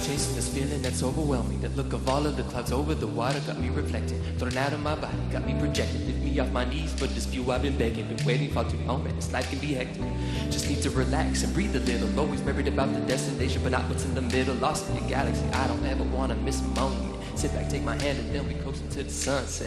chasing this feeling that's overwhelming. The look of all of the clouds over the water got me reflecting. Thrown out of my body, got me projected. Lift me off my knees for this view I've been begging. Been waiting for too long, man, this life can be hectic. Just need to relax and breathe a little. Always worried about the destination, but not what's in the middle. Lost in the galaxy, I don't ever wanna miss a moment. Sit back, take my hand, and then we coasting to the sunset.